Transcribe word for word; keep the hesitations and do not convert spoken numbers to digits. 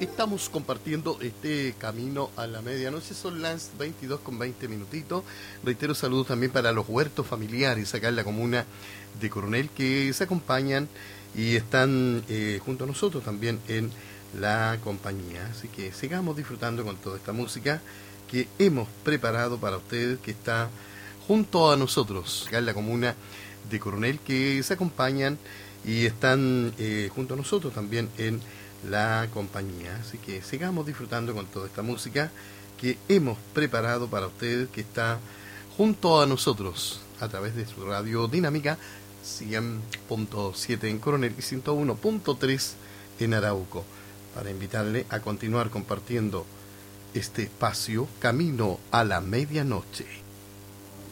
estamos compartiendo este camino a la medianoche. Son las veintidós con veinte minutitos. Reitero saludos también para los huertos familiares acá en la comuna de Coronel, que se acompañan y están eh, junto a nosotros también en la compañía. Así que sigamos disfrutando con toda esta música que hemos preparado para ustedes, que está junto a nosotros acá en la comuna de Coronel, que se acompañan y están eh, junto a nosotros también en la compañía. Así que sigamos disfrutando con toda esta música que hemos preparado para ustedes, que está junto a nosotros a través de su radio dinámica cien punto siete en Coronel y ciento uno punto tres en Arauco, para invitarle a continuar compartiendo este espacio Camino a la Medianoche.